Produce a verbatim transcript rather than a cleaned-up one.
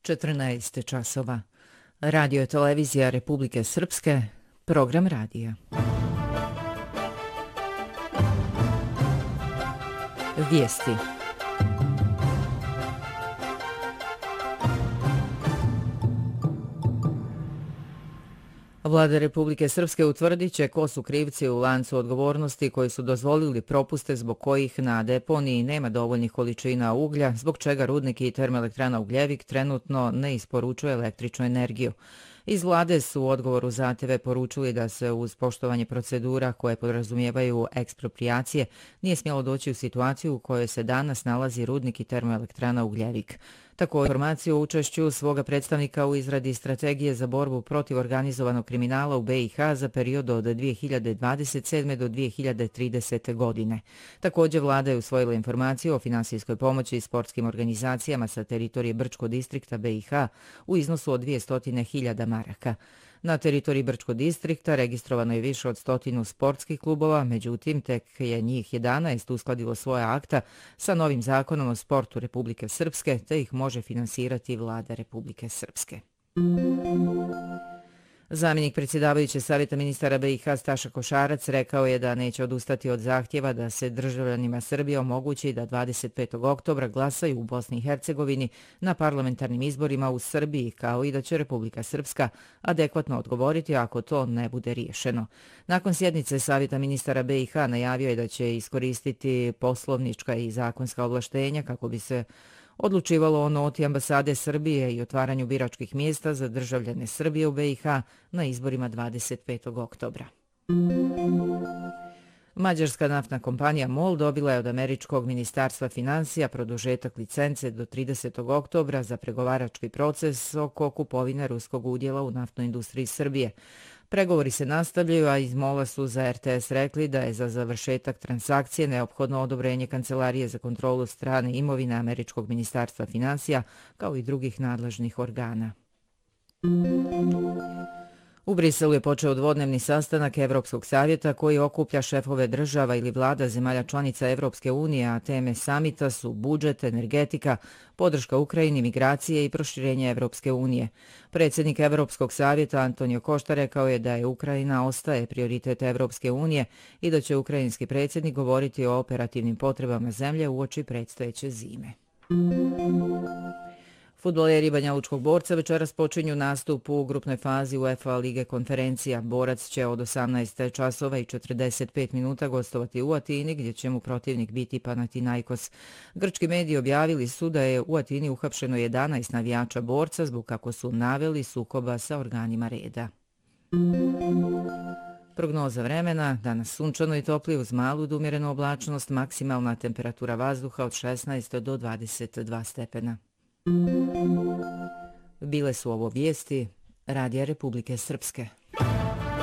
četrnaest časova. Radio televizija Republike Srpske, program radija. Vijesti. Vlada Republike Srpske utvrdit će ko su krivci u lancu odgovornosti koji su dozvolili propuste zbog kojih na deponiji nema dovoljnih količina uglja, zbog čega rudnik i termoelektrana Ugljevik trenutno ne isporučuje električnu energiju. Iz vlade su u odgovoru zahtjeve poručili da se uz poštovanje procedura koje podrazumijevaju eksproprijacije nije smjelo doći u situaciju u kojoj se danas nalazi rudnik i termoelektrana Ugljevik. Tako informaciju o učešću svoga predstavnika u izradi strategije za borbu protiv organizovanog kriminala u B i H za period od dvije hiljade dvadeset sedme do dvije hiljade tridesete. godine. Također vlada je usvojila informaciju o finansijskoj pomoći sportskim organizacijama sa teritorije Brčko distrikta B i H u iznosu od dvjesto hiljada maraka. Na teritoriji Brčko distrikta registrovano je više od stotinu sportskih klubova, međutim tek je njih jedanaest uskladilo svoja akta sa novim zakonom o sportu Republike Srpske, te ih može finansirati vlada Republike Srpske. Zamjenik predsjedavajuće Savjeta ministara B i H Staša Košarac rekao je da neće odustati od zahtjeva da se državljanima Srbije omogući da dvadeset petog oktobra glasaju u Bosni i Hercegovini na parlamentarnim izborima u Srbiji, kao i da će Republika Srpska adekvatno odgovoriti ako to ne bude riješeno. Nakon sjednice Savjeta ministara B i H najavio je da će iskoristiti poslovnička i zakonska ovlaštenja kako bi se odlučivalo o noti ambasade Srbije i otvaranju biračkih mjesta za državljane Srbije u B i H na izborima dvadeset petog oktobra. Mađarska naftna kompanija MOL dobila je od američkog ministarstva financija produžetak licence do tridesetog oktobra za pregovarački proces oko kupovine ruskog udjela u naftnoj industriji Srbije. Pregovori se nastavljaju, a iz MOL-a su za R T S rekli da je za završetak transakcije neophodno odobrenje Kancelarije za kontrolu strane imovine američkog ministarstva financija, kao i drugih nadležnih organa. U Briselu je počeo dvodnevni sastanak Evropskog savjeta koji okuplja šefove država ili vlada zemalja članica Evropske unije, a teme samita su budžet, energetika, podrška Ukrajini, migracije i proširenje Evropske unije. Predsjednik Evropskog savjeta Antonio Košta rekao je da je Ukrajina ostaje prioritet Evropske unije i da će ukrajinski predsjednik govoriti o operativnim potrebama zemlje uoči predstojeće zime. Fudbaleri Banjalučkog Borca večeras počinju nastup u grupnoj fazi UEFA Lige konferencija. Borac će od osamnaest časova i četrdeset pet minuta gostovati u Atini, gdje će mu protivnik biti Panathinaikos. Grčki mediji objavili su da je u Atini uhapšeno jedanaest navijača Borca zbog, kako su naveli, sukoba sa organima reda. Prognoza vremena, danas sunčano i topli uz malu do umjerenu oblačnost, maksimalna temperatura vazduha od šesnaest do dvadeset dva stepena. Bile su ovo vijesti Radija Republike Srpske.